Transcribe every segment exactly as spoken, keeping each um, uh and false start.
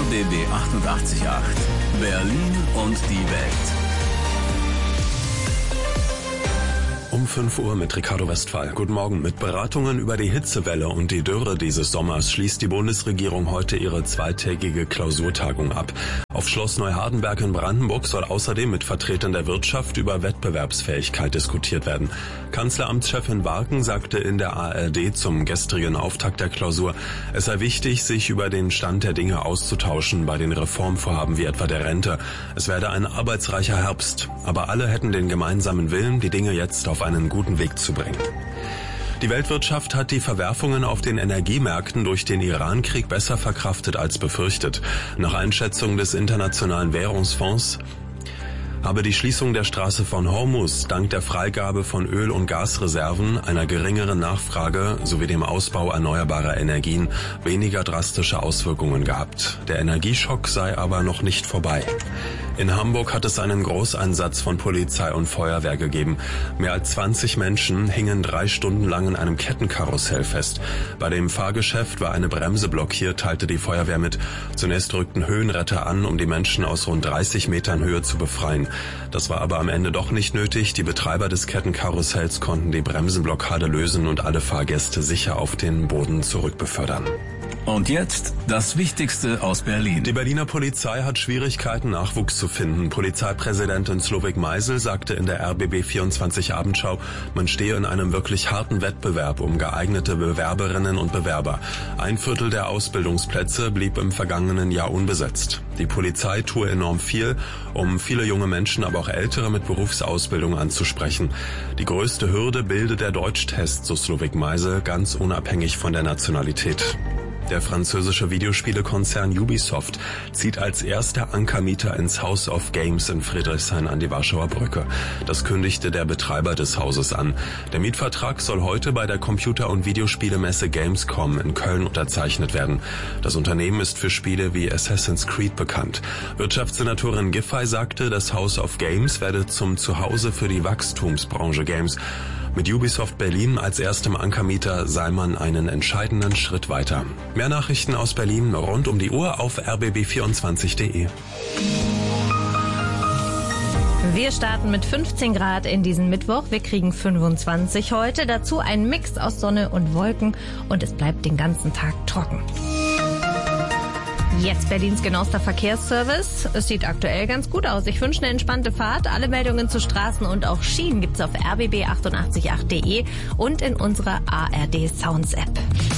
B B achtundachtzig Komma acht. Berlin und die Welt. Um fünf Uhr mit Ricardo Westphal. Guten Morgen. Mit Beratungen über die Hitzewelle und die Dürre dieses Sommers schließt die Bundesregierung heute ihre zweitägige Klausurtagung ab. Auf Schloss Neuhardenberg in Brandenburg soll außerdem mit Vertretern der Wirtschaft über Wettbewerbsfähigkeit diskutiert werden. Kanzleramtschefin Warken sagte in der A R D zum gestrigen Auftakt der Klausur, es sei wichtig, sich über den Stand der Dinge auszutauschen bei den Reformvorhaben wie etwa der Rente. Es werde ein arbeitsreicher Herbst, aber alle hätten den gemeinsamen Willen, die Dinge jetzt auf einen guten Weg zu bringen. Die Weltwirtschaft hat die Verwerfungen auf den Energiemärkten durch den Iran-Krieg besser verkraftet als befürchtet. Nach Einschätzung des Internationalen Währungsfonds habe die Schließung der Straße von Hormuz dank der Freigabe von Öl- und Gasreserven, einer geringeren Nachfrage sowie dem Ausbau erneuerbarer Energien weniger drastische Auswirkungen gehabt. Der Energieschock sei aber noch nicht vorbei. In Hamburg hat es einen Großeinsatz von Polizei und Feuerwehr gegeben. Mehr als zwanzig Menschen hingen drei Stunden lang in einem Kettenkarussell fest. Bei dem Fahrgeschäft war eine Bremse blockiert, teilte die Feuerwehr mit. Zunächst rückten Höhenretter an, um die Menschen aus rund dreißig Metern Höhe zu befreien. Das war aber am Ende doch nicht nötig. Die Betreiber des Kettenkarussells konnten die Bremsenblockade lösen und alle Fahrgäste sicher auf den Boden zurückbefördern. Und jetzt das Wichtigste aus Berlin. Die Berliner Polizei hat Schwierigkeiten, Nachwuchs zu finden. Polizeipräsidentin Slowik Meisel sagte in der R B B vierundzwanzig Abendschau, man stehe in einem wirklich harten Wettbewerb um geeignete Bewerberinnen und Bewerber. Ein Viertel der Ausbildungsplätze blieb im vergangenen Jahr unbesetzt. Die Polizei tue enorm viel, um viele junge Menschen, aber auch Ältere mit Berufsausbildung anzusprechen. Die größte Hürde bildet der Deutschtest, so Slowik Meisel, ganz unabhängig von der Nationalität. Der französische Videospielekonzern Ubisoft zieht als erster Ankermieter ins House of Games in Friedrichshain an die Warschauer Brücke. Das kündigte der Betreiber des Hauses an. Der Mietvertrag soll heute bei der Computer- und Videospielemesse Gamescom in Köln unterzeichnet werden. Das Unternehmen ist für Spiele wie Assassin's Creed bekannt. Wirtschaftssenatorin Giffey sagte, das House of Games werde zum Zuhause für die Wachstumsbranche Games. Mit Ubisoft Berlin als erstem Ankermieter sei man einen entscheidenden Schritt weiter. Mehr Nachrichten aus Berlin rund um die Uhr auf r b b vierundzwanzig punkt de. Wir starten mit fünfzehn Grad in diesen Mittwoch. Wir kriegen fünfundzwanzig heute. Dazu ein Mix aus Sonne und Wolken und es bleibt den ganzen Tag trocken. Jetzt Berlins genauester Verkehrsservice. Es sieht aktuell ganz gut aus. Ich wünsche eine entspannte Fahrt. Alle Meldungen zu Straßen und auch Schienen gibt's auf r b b achtundachtzig Komma acht punkt de und in unserer A R D Sounds App.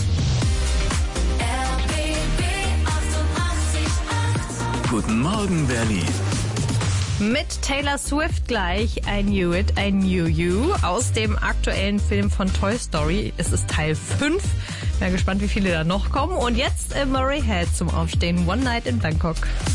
Guten Morgen, Berlin. Mit Taylor Swift gleich I Knew It, I Knew You aus dem aktuellen Film von Toy Story. Es ist Teil fünf. Bin gespannt, wie viele da noch kommen. Und jetzt äh, Murray Head zum Aufstehen. One Night in Bangkok.